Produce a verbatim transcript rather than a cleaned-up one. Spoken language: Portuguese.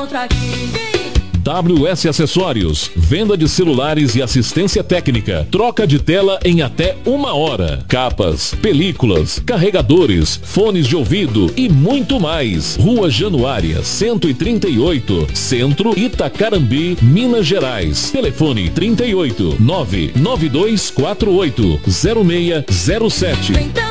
encontra aqui. W S Acessórios, venda de celulares e assistência técnica, troca de tela em até uma hora, capas, películas, carregadores, fones de ouvido e muito mais. Rua Januária, cento e trinta e oito, Centro, Itacarambi, Minas Gerais. Telefone trinta e oito, nove nove dois quatro oito, zero seis zero sete.